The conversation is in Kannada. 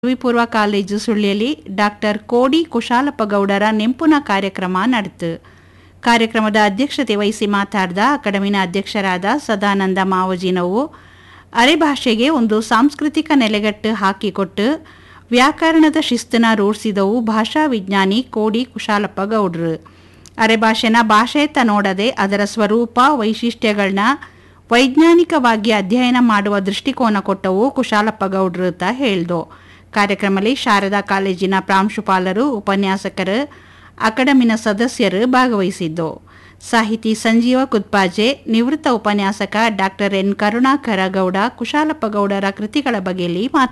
ಪದವಿ ಪೂರ್ವ ಕಾಲೇಜು ಸುಳ್ಯಲಿ ಡಾಕ್ಟರ್ ಕೋಡಿ ಕುಶಾಲಪ್ಪಗೌಡರ ನೆಂಪುನ ಕಾರ್ಯಕ್ರಮ ನಡೆತು. ಕಾರ್ಯಕ್ರಮದ ಅಧ್ಯಕ್ಷತೆ ವಹಿಸಿ ಮಾತಾಡಿದ ಅಕಾಡೆಮಿನ ಅಧ್ಯಕ್ಷರಾದ ಸದಾನಂದ ಮಾವಜಿನವು ಅರೆಭಾಷೆಗೆ ಒಂದು ಸಾಂಸ್ಕೃತಿಕ ನೆಲೆಗಟ್ಟು ಹಾಕಿಕೊಟ್ಟು ವ್ಯಾಕರಣದ ಶಿಸ್ತನ ರೂಢಿಸಿದವು ಭಾಷಾ ವಿಜ್ಞಾನಿ ಕೋಡಿ ಕುಶಾಲಪ್ಪಗೌಡರು. ಅರೆಭಾಷೆನ ಭಾಷೆಯತ್ತ ನೋಡದೆ ಅದರ ಸ್ವರೂಪ ವೈಶಿಷ್ಟ್ಯಗಳನ್ನ ವೈಜ್ಞಾನಿಕವಾಗಿ ಅಧ್ಯಯನ ಮಾಡುವ ದೃಷ್ಟಿಕೋನ ಕೊಟ್ಟವು ಕುಶಾಲಪ್ಪಗೌಡರು ಅಂತ ಹೇಳ್ದು. ಕಾರ್ಯಕ್ರಮದಲ್ಲಿ ಶಾರದಾ ಕಾಲೇಜಿನ ಪ್ರಾಂಶುಪಾಲರು, ಉಪನ್ಯಾಸಕರು, ಅಕಾಡೆಮಿನ ಸದಸ್ಯರು ಭಾಗವಹಿಸಿದ್ದು. ಸಾಹಿತಿ ಸಂಜೀವ ಕುದ್ಪಾಜೆ, ನಿವೃತ್ತ ಉಪನ್ಯಾಸಕ ಡಾಕ್ಟರ್ ಎನ್ ಕರುಣಾಕರ ಗೌಡ ಕುಶಾಲಪ್ಪಗೌಡರ ಕೃತಿಗಳ ಬಗೆಯಲ್ಲಿ